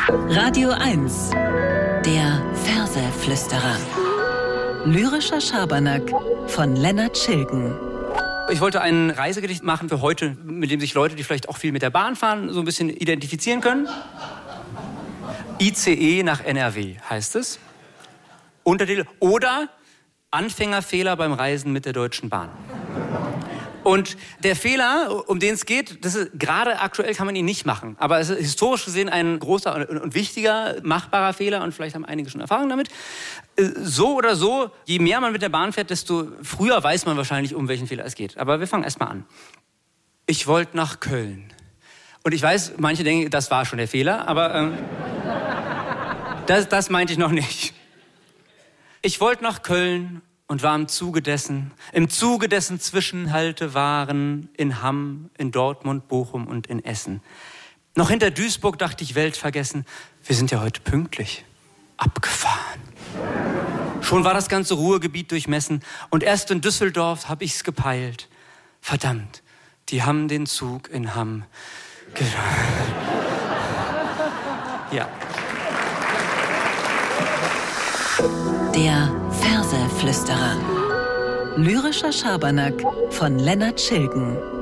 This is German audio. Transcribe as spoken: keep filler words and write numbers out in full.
Radio eins, der Verseflüsterer. Lyrischer Schabernack von Lennart Schilgen. Ich wollte ein Reisegedicht machen für heute, mit dem sich Leute, die vielleicht auch viel mit der Bahn fahren, so ein bisschen identifizieren können. I C E nach N R W heißt es. Untertitel oder Anfängerfehler beim Reisen mit der Deutschen Bahn. Und der Fehler, um den es geht, das ist, gerade aktuell kann man ihn nicht machen. Aber es ist historisch gesehen ein großer und, und wichtiger, machbarer Fehler. Und vielleicht haben einige schon Erfahrung damit. So oder so, je mehr man mit der Bahn fährt, desto früher weiß man wahrscheinlich, um welchen Fehler es geht. Aber wir fangen erst mal an. Ich wollte nach Köln. Und ich weiß, manche denken, das war schon der Fehler. Aber ähm, das, das meinte ich noch nicht. Ich wollte nach Köln und war im Zuge dessen, im Zuge dessen Zwischenhalte waren in Hamm, in Dortmund, Bochum und in Essen. Noch hinter Duisburg dachte ich, Welt vergessen, wir sind ja heute pünktlich. Abgefahren. Schon war das ganze Ruhrgebiet durchmessen und erst in Düsseldorf hab ich's gepeilt. Verdammt, die haben den Zug in Hamm ge... Ja. Der Verseflüsterer. Lyrischer Schabernack von Lennart Schilgen.